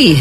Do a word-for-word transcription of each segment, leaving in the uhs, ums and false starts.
Y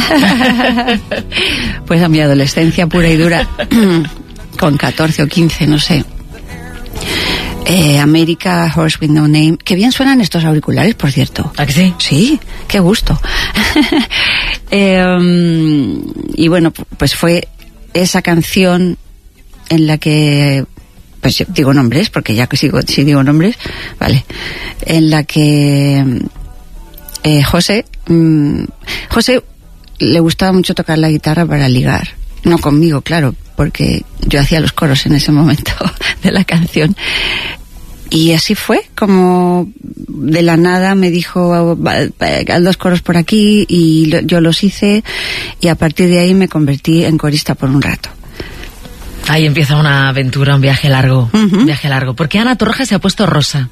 pues a mi adolescencia pura y dura, con catorce o quince, no sé. Eh, America, Horse with No Name. Qué bien suenan estos auriculares, por cierto. ¿A que sí? Sí, qué gusto. eh, um, y bueno, pues fue esa canción en la que, pues digo nombres, porque ya que sigo, si digo nombres, vale, en la que eh, José, mm, José le gustaba mucho tocar la guitarra para ligar. No conmigo, claro, porque yo hacía los coros en ese momento de la canción. Y así fue, como de la nada me dijo, haz dos coros por aquí, y lo, yo los hice, y a partir de ahí me convertí en corista por un rato. Ahí empieza una aventura, un viaje largo, uh-huh. un viaje largo. ¿Por qué Ana Torroja se ha puesto rosa?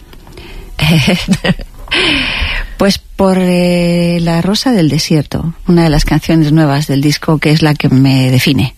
Pues por eh, La Rosa del Desierto, una de las canciones nuevas del disco, que es la que me define.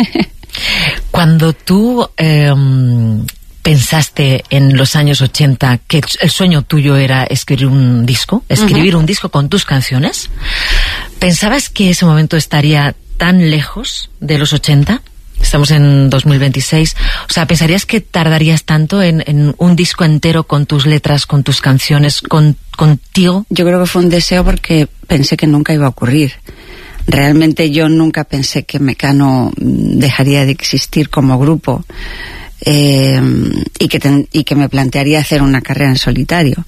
Cuando tú eh, pensaste en los años ochenta que el sueño tuyo era escribir un disco, escribir uh-huh. un disco con tus canciones, ¿pensabas que ese momento estaría tan lejos de los ochenta? Estamos en dos mil veintiséis. O sea, ¿pensarías que tardarías tanto en, en un disco entero con tus letras, con tus canciones, con, contigo? Yo creo que fue un deseo porque pensé que nunca iba a ocurrir. Realmente yo nunca pensé que Mecano dejaría de existir como grupo, eh, y, que ten, y que me plantearía hacer una carrera en solitario.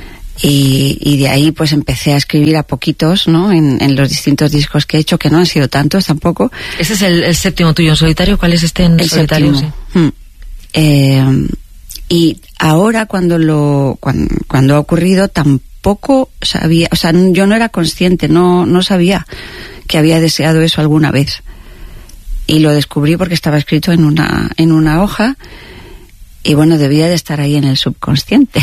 Y, y de ahí pues empecé a escribir a poquitos, ¿no? En, en los distintos discos que he hecho, que no han sido tantos tampoco. ¿Ese es el, el séptimo tuyo en solitario? ¿Cuál es este en el solitario? Séptimo. Sí. Mm. Eh, y ahora cuando lo cuando, cuando ha ocurrido tampoco sabía, o sea, yo no era consciente, no no sabía que había deseado eso alguna vez. Y lo descubrí porque estaba escrito en una en una hoja. Y bueno, debía de estar ahí en el subconsciente.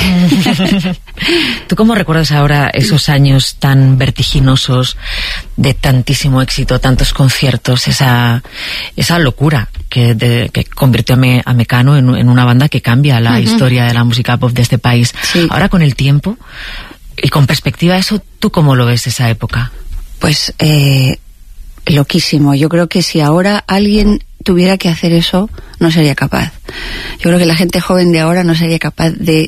¿Tú cómo recuerdas ahora esos años tan vertiginosos de tantísimo éxito, tantos conciertos, esa esa locura que, de, que convirtió a, Me, a Mecano en, en una banda que cambia la uh-huh. historia de la música pop de este país? Sí. Ahora, con el tiempo y con perspectiva, eso, ¿tú cómo lo ves esa época? Pues eh, loquísimo. Yo creo que si ahora alguien tuviera que hacer eso, no sería capaz. Yo creo que la gente joven de ahora no sería capaz de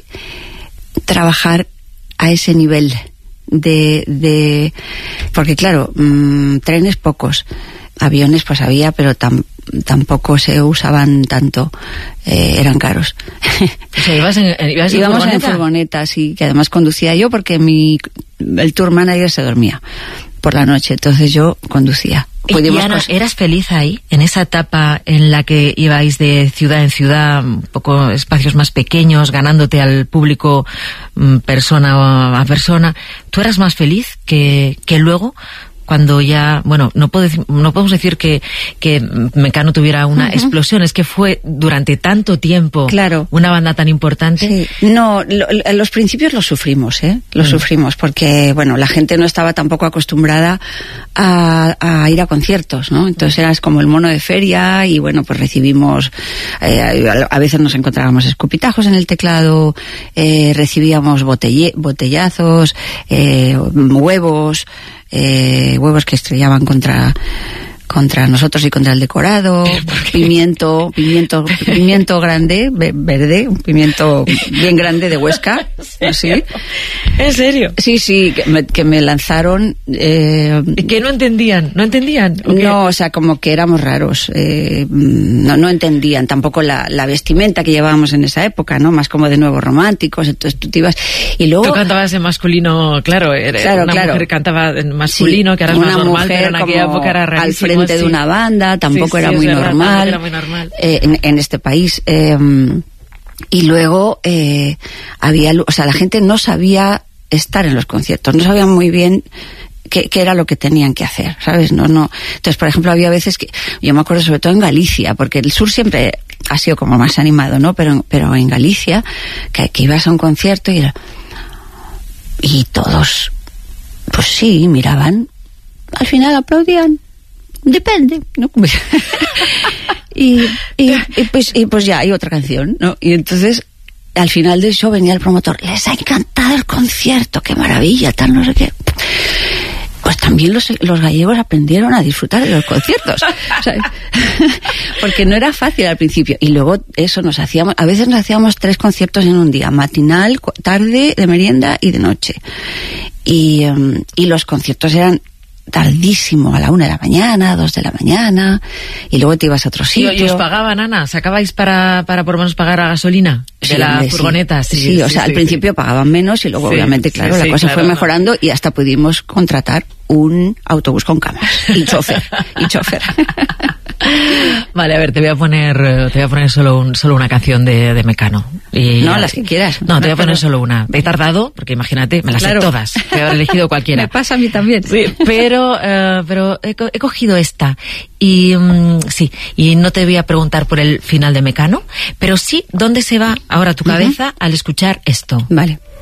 trabajar a ese nivel de, de porque claro, mmm, trenes pocos, aviones pues había, pero tam, tampoco se usaban tanto, eh, eran caros. O sea, ¿ibas en, ibas en íbamos furgoneta? en furgoneta, sí, que además conducía yo porque mi el tour manager se dormía por la noche, entonces yo conducía. ¿Y Ana, eras feliz ahí, en esa etapa en la que ibais de ciudad en ciudad, un poco espacios más pequeños, ganándote al público persona a persona? ¿Tú eras más feliz que, que luego? Cuando ya, bueno, no, puedo, no podemos decir que, que Mecano tuviera una uh-huh. explosión, es que fue durante tanto tiempo claro. una banda tan importante. Sí. No, lo, los principios los sufrimos, ¿eh? Los uh-huh. sufrimos porque, bueno, la gente no estaba tampoco acostumbrada a, a ir a conciertos, ¿no? Entonces eras como el mono de feria y, bueno, pues recibimos, eh, a veces nos encontrábamos escupitajos en el teclado, eh, recibíamos botelle, botellazos, eh, huevos, Eh, huevos que estrellaban contra contra nosotros y contra el decorado, pimiento, pimiento, pimiento grande, verde, un pimiento bien grande de Huesca, ¿sí? ¿En serio? Sí, sí, que me, que me lanzaron. Eh, ¿Y que no entendían? ¿No entendían? ¿O no, o sea, como que éramos raros, eh, no, no entendían tampoco la, la vestimenta que llevábamos en esa época, ¿no? Más como de nuevos románticos, entonces tú te ibas, y luego... Tú cantabas en masculino, claro, era claro, una claro. mujer cantaba en masculino, sí, que ahora es más normal, pero en aquella época era rarísimo. Al frente de una banda, tampoco sí, sí, era, muy verdad, normal, era muy normal eh, en, en este país. Eh, y luego eh, había, o sea, la gente no sabía estar en los conciertos, no sabían muy bien qué, qué era lo que tenían que hacer, ¿sabes? No, no. Entonces, por ejemplo, había veces que, yo me acuerdo sobre todo en Galicia, porque el sur siempre ha sido como más animado, ¿no? Pero, pero en Galicia, que, que ibas a un concierto y era, y todos, pues sí, miraban, al final aplaudían. Depende, ¿no? y, y, y, pues, y pues ya hay otra canción, ¿no? Y entonces al final del show venía el promotor, les ha encantado el concierto, qué maravilla, tal, no sé qué. pues también los, los gallegos aprendieron a disfrutar de los conciertos, ¿sabes? Porque no era fácil al principio. Y luego eso, nos hacíamos, a veces nos hacíamos tres conciertos en un día, matinal, tarde, de merienda y de noche. Y, um, y los conciertos eran tardísimo, a la una de la mañana, dos de la mañana, y luego te ibas a otro sitio. ¿Y, y os pagaban, Ana? ¿Sacabais para, para por lo menos pagar la gasolina de sí, la hombre, furgoneta? Sí, sí, sí, sí o sea, sí, al principio sí. pagaban menos y luego sí, obviamente, claro, sí, la sí, cosa claro, fue mejorando no. y hasta pudimos contratar un autobús con camas y chofer, y chofer. Vale, a ver, te voy a poner te voy a poner solo un, solo una canción de, de Mecano. Y, no, las que quieras. No, te voy a poner solo una. He tardado, porque imagínate, me las claro. sé todas. Te haber elegido cualquiera. Me pasa a mí también. Sí, pero, uh, pero he, he cogido esta. Y um, sí, y no te voy a preguntar por el final de Mecano, pero sí, ¿dónde se va ahora tu cabeza uh-huh. al escuchar esto? Vale.